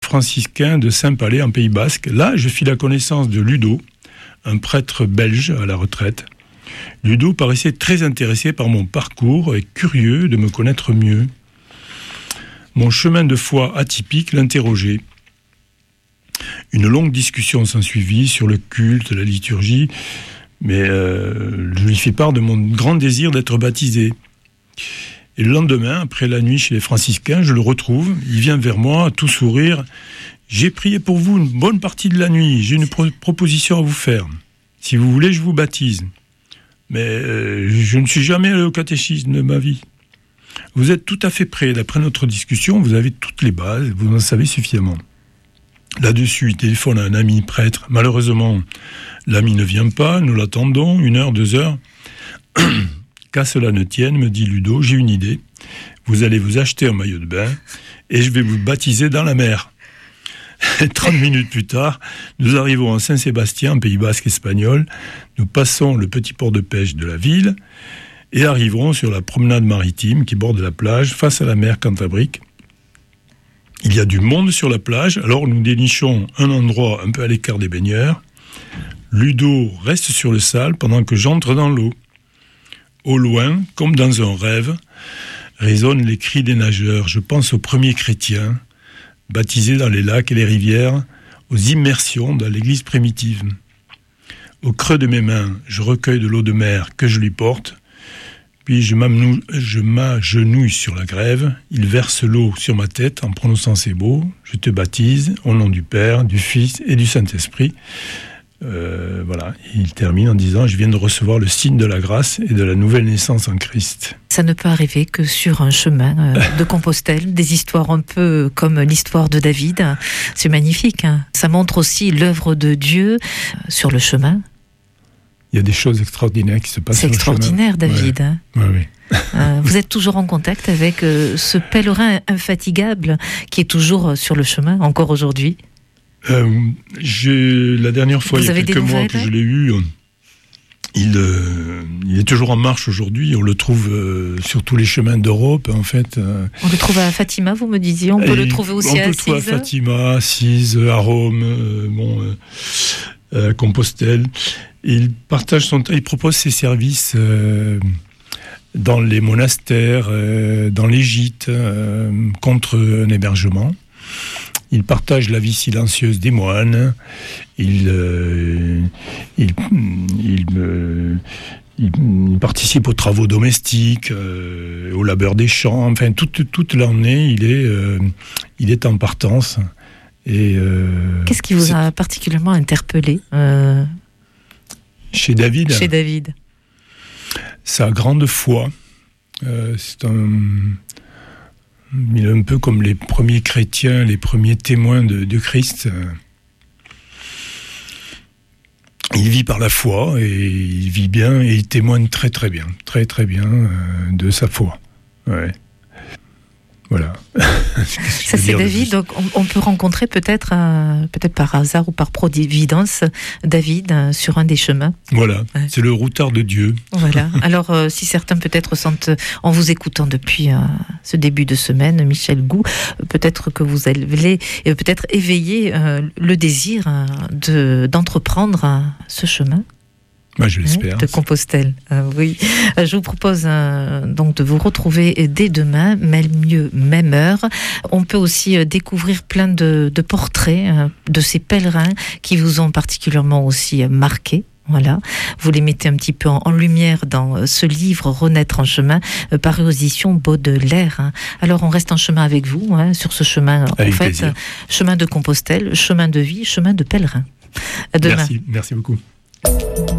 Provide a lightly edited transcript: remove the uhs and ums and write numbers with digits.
franciscains de Saint-Palais en Pays Basque. Là, je fis la connaissance de Ludo, un prêtre belge à la retraite. Ludo paraissait très intéressé par mon parcours et curieux de me connaître mieux. Mon chemin de foi atypique l'interrogeait. Une longue discussion s'ensuivit sur le culte, la liturgie, mais je lui fis part de mon grand désir d'être baptisé. Et le lendemain, après la nuit chez les franciscains, je le retrouve, il vient vers moi, tout sourire. « J'ai prié pour vous une bonne partie de la nuit, j'ai une proposition à vous faire. Si vous voulez, je vous baptise. Mais je ne suis jamais allé au catéchisme de ma vie. Vous êtes tout à fait prêt, d'après notre discussion, vous avez toutes les bases, vous en savez suffisamment. » Là-dessus, il téléphone à un ami prêtre. Malheureusement, l'ami ne vient pas, nous l'attendons, 1 heure, 2 heures. Qu'à cela ne tienne, me dit Ludo, j'ai une idée. Vous allez vous acheter un maillot de bain et je vais vous baptiser dans la mer. 30 minutes plus tard, nous arrivons à Saint-Sébastien, Pays Basque espagnol. Nous passons le petit port de pêche de la ville et arriverons sur la promenade maritime qui borde la plage face à la mer Cantabrique. Il y a du monde sur la plage, alors nous dénichons un endroit un peu à l'écart des baigneurs. Ludo reste sur le sable pendant que j'entre dans l'eau. Au loin, comme dans un rêve, résonnent les cris des nageurs. Je pense aux premiers chrétiens, baptisés dans les lacs et les rivières, aux immersions dans l'église primitive. Au creux de mes mains, je recueille de l'eau de mer que je lui porte, puis je m'agenouille sur la grève, il verse l'eau sur ma tête en prononçant ces mots, je te baptise au nom du Père, du Fils et du Saint-Esprit. Voilà, il termine en disant « Je viens de recevoir le signe de la grâce et de la nouvelle naissance en Christ ». Ça ne peut arriver que sur un chemin de Compostelle, des histoires un peu comme l'histoire de David. C'est magnifique, hein. Ça montre aussi l'œuvre de Dieu sur le chemin. Il y a des choses extraordinaires qui se passent sur le chemin. C'est extraordinaire, David. Ouais. Ouais. Vous êtes toujours en contact avec ce pèlerin infatigable qui est toujours sur le chemin, encore aujourd'hui? La dernière fois, il y a quelques mois que je l'ai eu, il est toujours en marche aujourd'hui. On le trouve sur tous les chemins d'Europe, en fait. On le trouve à Fatima, vous me disiez. On peut le trouver aussi à Assise. On peut le trouver à Fatima, Assise, à Rome, Compostelle. Il partage son temps, il propose ses services dans les monastères, dans les gîtes, contre un hébergement. Il partage la vie silencieuse des moines. Il participe aux travaux domestiques, au labeur des champs. Enfin, toute l'année, il est en partance. Et qu'est-ce qui vous a particulièrement interpellé chez David? Chez David. Sa grande foi. Il est un peu comme les premiers chrétiens, les premiers témoins de Christ. Il vit par la foi et il vit bien et il témoigne très très bien de sa foi. Ouais. Voilà. Ça c'est David, donc on peut rencontrer peut-être par hasard ou par providence David sur un des chemins. Voilà, ouais. C'est le routard de Dieu. Voilà, alors si certains peut-être sentent, en vous écoutant depuis ce début de semaine, Michel Gou, peut-être que vous allez peut-être éveiller le désir d'entreprendre ce chemin. Moi, je l'espère. De Compostelle, oui. Je vous propose donc de vous retrouver dès demain, même lieu, même heure. On peut aussi découvrir plein de portraits de ces pèlerins qui vous ont particulièrement aussi marqué. Voilà, vous les mettez un petit peu en lumière dans ce livre Renaître en chemin, paru aux éditions Baudelaire. Alors on reste en chemin avec vous, sur ce chemin, avec plaisir. Chemin de Compostelle, chemin de vie, chemin de pèlerin. À demain. Merci beaucoup.